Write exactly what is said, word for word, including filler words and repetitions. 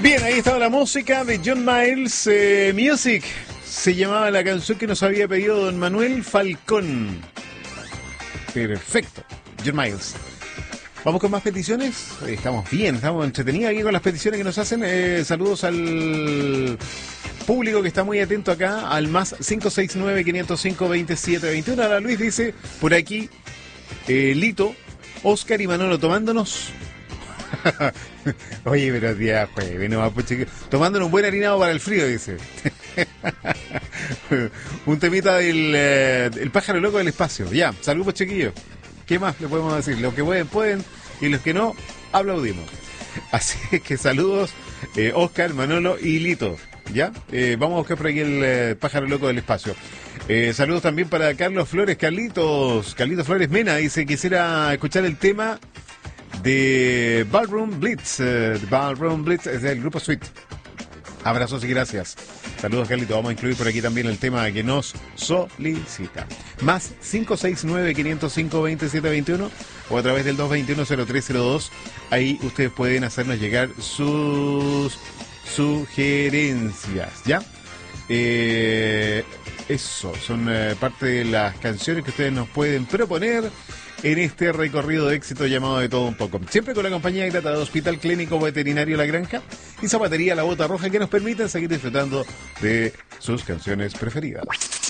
Bien, ahí estaba la música de John Miles, eh, Music. Se llamaba la canción que nos había pedido don Manuel Falcón. Perfecto, John Miles. Vamos con más peticiones. Estamos bien, estamos entretenidos aquí con las peticiones que nos hacen. Eh, saludos al público que está muy atento acá, al más cinco seis nueve, cinco cero cinco, dos siete dos uno. Ahora Luis dice, por aquí, eh, Lito, Oscar y Manolo tomándonos... Oye, pero día jueves, no, pues, tomándonos un buen harinado para el frío, dice. Un temita del eh, el pájaro loco del espacio. Ya, saludos, chiquillos. ¿Qué más le podemos decir? Los que pueden, pueden, y los que no, aplaudimos. Así es que saludos, eh, Oscar, Manolo y Lito. ¿Ya? Eh, vamos a buscar por aquí el eh, pájaro loco del espacio. Eh, saludos también para Carlos Flores, Carlitos, Carlitos Flores Mena, dice, quisiera escuchar el tema de Ballroom Blitz. eh, Ballroom Blitz es del grupo Sweet. Abrazos y gracias. Saludos, Carlito. Vamos a incluir por aquí también el tema que nos solicita. Más cinco seis nueve, cinco cero cinco, dos siete dos uno o a través del dos dos uno, cero tres cero dos. Ahí ustedes pueden hacernos llegar sus sugerencias, ¿ya? Eh, eso, son eh, parte de las canciones que ustedes nos pueden proponer en este recorrido de éxito llamado De Todo Un Poco. Siempre con la compañía grata de Hospital Clínico Veterinario La Granja y Zapatería La Bota Roja, que nos permiten seguir disfrutando de sus canciones preferidas.